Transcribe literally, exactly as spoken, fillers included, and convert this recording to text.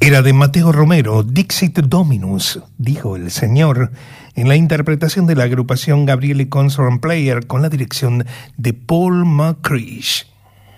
Era de Mateo Romero, Dixit Dominus, dijo el señor, en la interpretación de la agrupación Gabriele Consort Player con la dirección de Paul McCreesh.